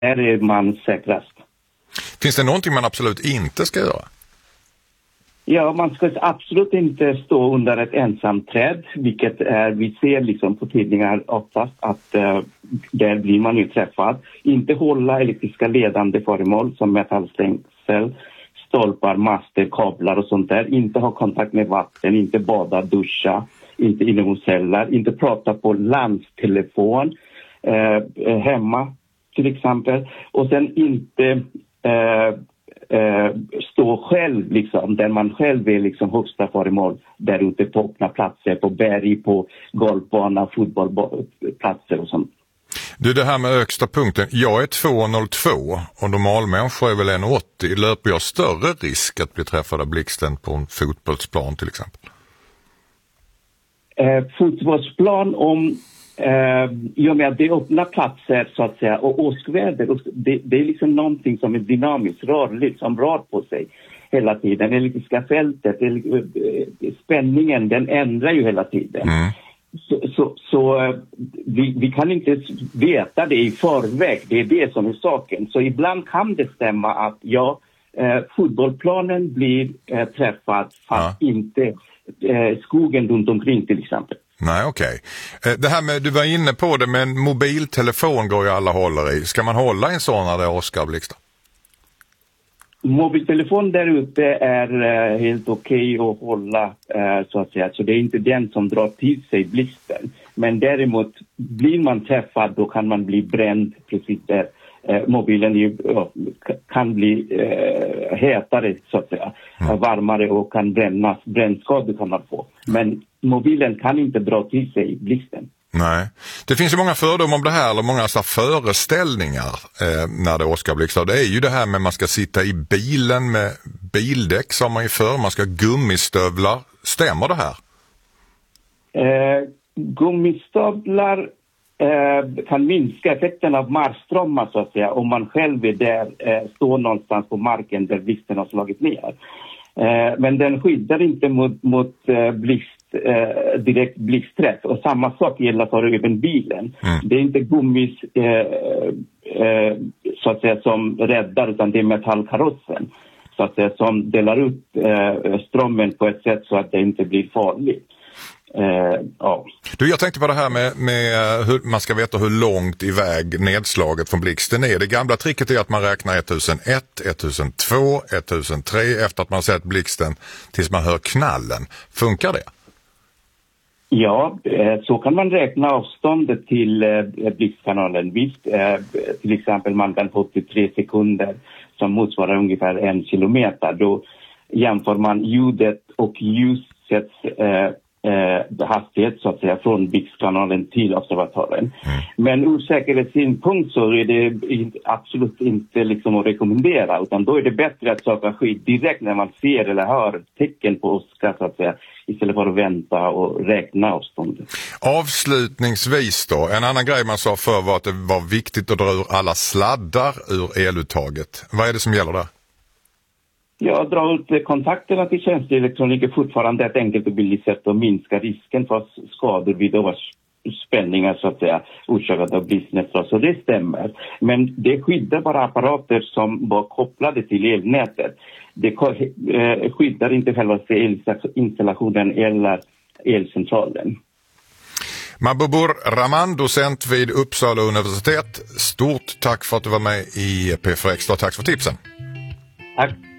är man säkrast. Finns det någonting man absolut inte ska göra? Ja, man ska absolut inte stå under ett ensamt träd, vilket är, vi ser liksom på tidningar oftast att där blir man ju träffad. Inte hålla elektriska ledande föremål som metallstängsel, stolpar, master, kablar och sånt där. Inte ha kontakt med vatten, inte bada, duscha, inte inomhusceller, inte prata på landstelefon hemma till exempel. Och sen inte stå själv liksom, där man själv är liksom högsta föremål där ute på öppna platser, på berg, på golfbana, fotbollplatser och sånt. Du, det här med högsta punkten, jag är 2,02 och normalmänniskor är väl 1,80. Löper jag större risk att bli träffad av blixten på en fotbollsplan till exempel? Fotbollsplan i och med att det är öppna platser så att säga och åskväder, det är liksom någonting som är dynamiskt, rörligt, som rör på sig hela tiden. Det elektriska fältet, spänningen, den ändrar ju hela tiden. Så vi kan inte veta det i förväg, det är det som är saken. Så ibland kan det stämma att fotbollsplanen blir träffad fast inte skogen runt omkring till exempel. Nej, okej. Det här med, du var inne på det, men mobiltelefon går ju alla håller i. Ska man hålla en sån när det är åskblixtar? Mobiltelefon där ute är helt okej att hålla så att säga. Så det är inte den som drar till sig blixten. Men däremot blir man träffad då kan man bli bränd precis där. Mobilen kan bli hetare så att säga, varmare och kan brännas, brännskador kan man få. Men mobilen kan inte dra till sig blixten. Nej, det finns ju många fördomar om det här, eller många föreställningar när det åskblixtar. Det är ju det här med man ska sitta i bilen med bildäck som man ju förr, man ska ha gummistövlar. Stämmer det här? Gummistövlar kan minska effekten av marströmmar så att säga om man själv är där, står någonstans på marken där blixten har slagit ner. Men den skyddar inte mot direkt blixtträff och samma sak gäller för även bilen. Det är inte gummis så att säga som räddar utan det är metallkarossen så att säga som delar ut strömmen på ett sätt så att det inte blir farligt. Ja. Du, jag tänkte på det här med hur man ska veta hur långt iväg nedslaget från blixten är. Det gamla tricket är att man räknar 1001, 1002, 1003 efter att man sett blixten tills man hör knallen. Funkar det? Ja, så kan man räkna avståndet till blixtkanalen. Visst, till exempel man kan få till 3 sekunder som motsvarar ungefär 1 kilometer. Då jämför man ljudet och ljusets hastighet så att säga från blixtkanalen till observatören. Men ur säkerhetssynpunkt så är det absolut inte liksom att rekommendera utan då är det bättre att söka skydd direkt när man ser eller hör tecken på åska så att säga istället för att vänta och räkna avståndet. Avslutningsvis då, en annan grej man sa för var att det var viktigt att dra ur alla sladdar ur eluttaget. Vad är det som gäller där? Ja, dra ut kontakterna till känslig elektronik är fortfarande ett enkelt och billigt sätt att minska risken för skador vid överspänningar så att säga orsakade av blixtnedslag. Så det stämmer. Men det skyddar bara apparater som var kopplade till elnätet. Det skyddar inte själva installationen eller elcentralen. Mahbubur Rahman, docent vid Uppsala universitet. Stort tack för att du var med i P4 Extra. Tack för tipsen. Tack.